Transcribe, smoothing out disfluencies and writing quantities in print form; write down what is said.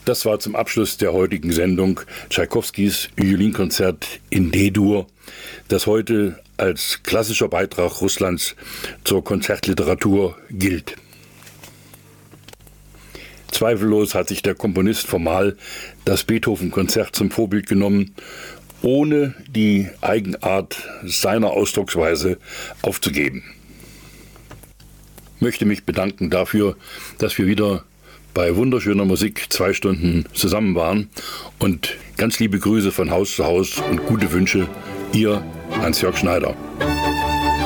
Das war zum Abschluss der heutigen Sendung Tschaikowskis Violinkonzert in D-Dur, das heute als klassischer Beitrag Russlands zur Konzertliteratur gilt. Zweifellos hat sich der Komponist formal das Beethoven-Konzert zum Vorbild genommen, ohne die Eigenart seiner Ausdrucksweise aufzugeben. Ich möchte mich bedanken dafür, dass wir wieder bei wunderschöner Musik 2 Stunden zusammen waren, und ganz liebe Grüße von Haus zu Haus und gute Wünsche, Ihr Hans-Jörg Schneider.